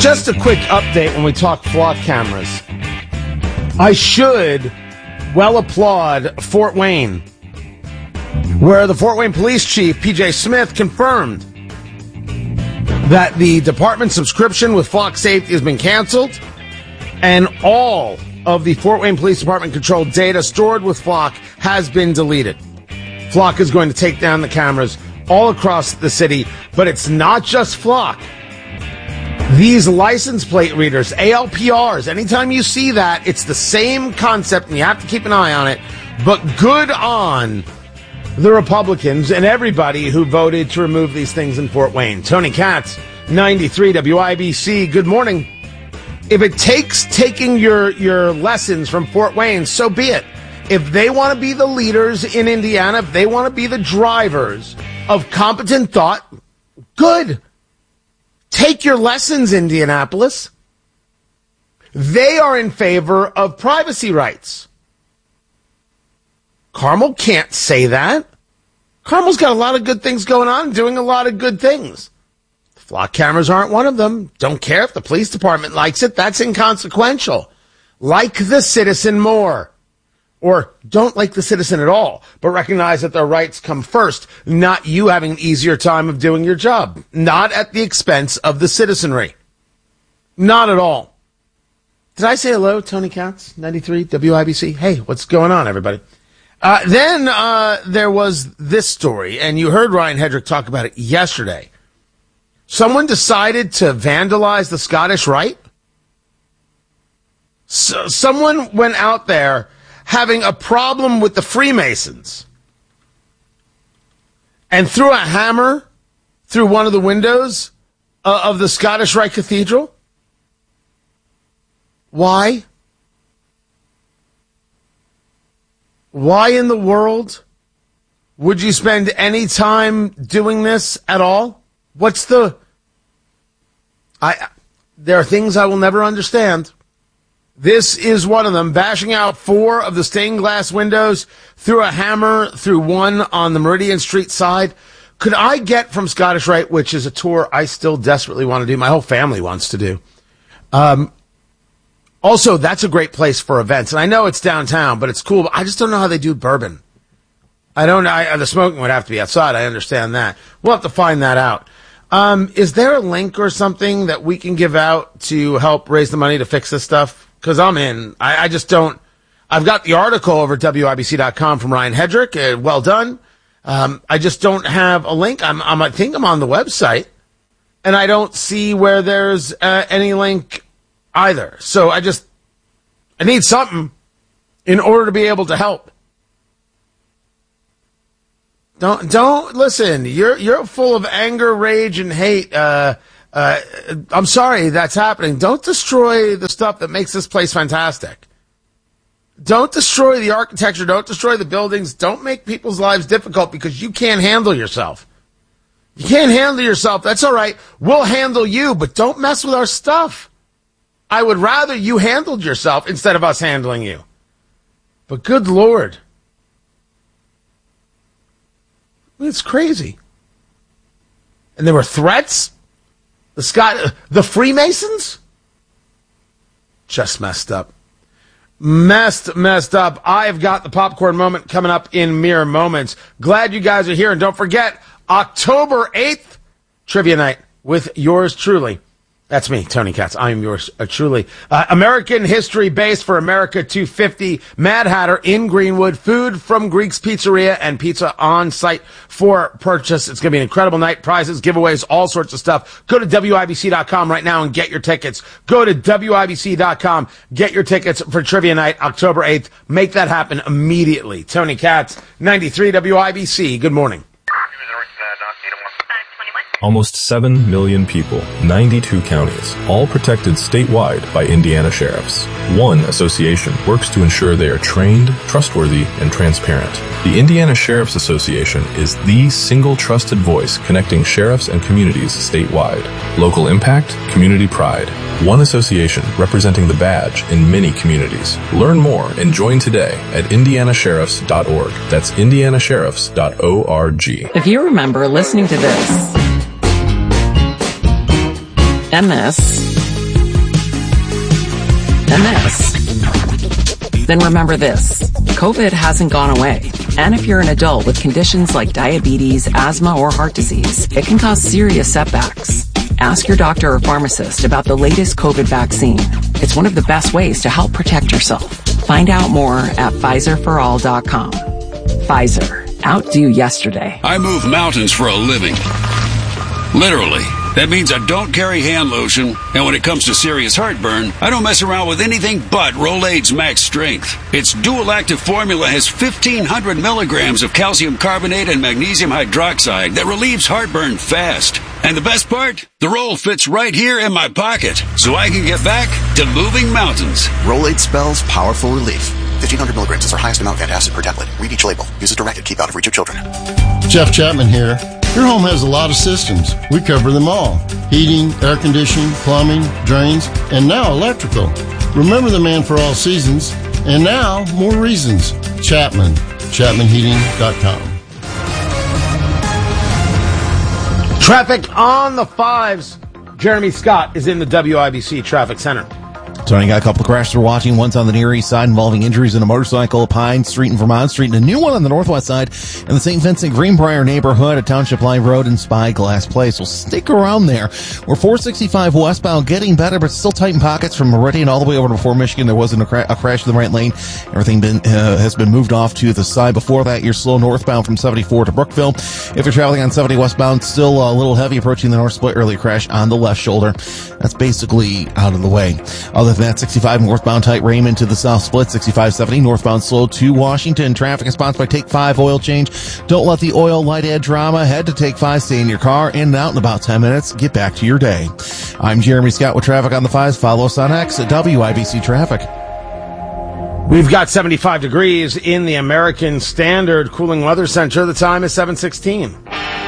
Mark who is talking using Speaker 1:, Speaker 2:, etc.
Speaker 1: Just a quick update when we talk flock cameras. I should well applaud Fort Wayne, where the Fort Wayne police chief, P.J. Smith, confirmed that the department's subscription with Flock Safety has been canceled, and all of the Fort Wayne Police Department controlled data stored with Flock has been deleted. Flock is going to take down the cameras all across the city, but it's not just Flock. These license plate readers, ALPRs, anytime you see that, it's the same concept, and you have to keep an eye on it. But good on the Republicans and everybody who voted to remove these things in Fort Wayne. Tony Katz, 93 WIBC, good morning. If it takes taking your lessons from Fort Wayne, so be it. If they want to be the leaders in Indiana, if they want to be the drivers of competent thought, good. Take your lessons, Indianapolis. They are in favor of privacy rights. Carmel can't say that. Carmel's got a lot of good things going on, doing a lot of good things. Flock cameras aren't one of them. Don't care if the police department likes it. That's inconsequential. Like the citizen more. Or don't like the citizen at all, but recognize that their rights come first, not you having an easier time of doing your job. Not at the expense of the citizenry. Not at all. Did I say hello, Tony Katz, 93 WIBC? Hey, what's going on, everybody? Then there was this story, and you heard Ryan Hedrick talk about it yesterday. Someone decided to vandalize the Scottish Rite. So someone went out there having a problem with the Freemasons and threw a hammer through one of the windows of the Scottish Rite Cathedral. Why? Why in the world would you spend any time doing this at all? What's the... There are things I will never understand. This is one of them, bashing out 4 of the stained glass windows, threw a hammer through one on the Meridian Street side. Could I get from Scottish Rite, which is a tour I still desperately want to do, my whole family wants to do. Also, that's a great place for events. And I know it's downtown, but it's cool. But I just don't know how they do bourbon. The smoking would have to be outside. I understand that. We'll have to find that out. Is there a link or something that we can give out to help raise the money to fix this stuff? Because I'm in. I just don't. I've got the article over at WIBC.com from Ryan Hedrick. Well done. I just don't have a link. I think I'm on the website, and I don't see where there's any link either. So I need something in order to be able to help. Don't listen. You're full of anger, rage, and hate. I'm sorry that's happening. Don't destroy the stuff that makes this place fantastic. Don't destroy the architecture. Don't destroy the buildings. Don't make people's lives difficult because you can't handle yourself. You can't handle yourself. That's all right. We'll handle you, but don't mess with our stuff. I would rather you handled yourself instead of us handling you. But good Lord. It's crazy. And there were threats? The Freemasons? Just messed up. Messed up. I've got the popcorn moment coming up in mere moments. Glad you guys are here. And don't forget, October 8th, Trivia Night with yours truly. That's me, Tony Katz. I am yours truly. American History Base for America 250. Mad Hatter in Greenwood. Food from Greek's Pizzeria and pizza on site for purchase. It's going to be an incredible night. Prizes, giveaways, all sorts of stuff. Go to WIBC.com right now and get your tickets. Go to WIBC.com. Get your tickets for Trivia Night, October 8th. Make that happen immediately. Tony Katz, 93 WIBC. Good morning.
Speaker 2: Almost 7 million people, 92 counties, all protected statewide by Indiana sheriffs. One association works to ensure they are trained, trustworthy, and transparent. The Indiana Sheriff's Association is the single trusted voice connecting sheriffs and communities statewide. Local impact, community pride. One association representing the badge in many communities. Learn more and join today at indianasheriffs.org. That's indianasheriffs.org.
Speaker 3: If you remember listening to this, MS Then this. Then remember this. COVID hasn't gone away. And if you're an adult with conditions like diabetes, asthma, or heart disease, it can cause serious setbacks. Ask your doctor or pharmacist about the latest COVID vaccine. It's one of the best ways to help protect yourself. Find out more at PfizerForAll.com. Pfizer. Outdo yesterday.
Speaker 4: I move mountains for a living. Literally. That means I don't carry hand lotion, and when it comes to serious heartburn, I don't mess around with anything but Rolaids Max Strength. Its dual-active formula has 1,500 milligrams of calcium carbonate and magnesium hydroxide that relieves heartburn fast. And the best part? The roll fits right here in my pocket, so I can get back to moving mountains.
Speaker 5: Rolaids spells powerful relief. 1,500 milligrams is our highest amount of antacid per tablet. Read each label. Use as directed. Keep out of reach of children.
Speaker 6: Jeff Chapman here. Your home has a lot of systems. We cover them all. Heating, air conditioning, plumbing, drains, and now electrical. Remember the man for all seasons. And now, more reasons. Chapman. ChapmanHeating.com.
Speaker 1: Traffic on the 5s. Jeremy Scott is in the WIBC Traffic Center.
Speaker 7: Tony, got a couple of crashes we're watching. One's on the Near East Side involving injuries in a motorcycle, Pine Street and Vermont Street, and a new one on the Northwest Side in the St. Vincent Greenbrier neighborhood at Township Line Road and Spyglass Place. Well, stick around there. We're 465 westbound, getting better, but still tight in pockets from Meridian all the way over to Fort Michigan. There wasn't a crash in the right lane. Everything has been moved off to the side. Before that, you're slow northbound from 74 to Brookville. If you're traveling on 70 westbound, still a little heavy approaching the North Split. Early crash on the left shoulder. That's basically out of the way. Other than that, 65 northbound tight Raymond to the South Split, 6570 northbound slow to Washington. Traffic is sponsored by Take 5 Oil Change. Don't let the oil light add drama. Head to Take 5, stay in your car, in and out in about 10 minutes. Get back to your day. I'm Jeremy Scott with Traffic on the 5s. Follow us on X at WIBC Traffic.
Speaker 1: We've got 75 degrees in the American Standard Cooling Weather Center. The time is 7:16.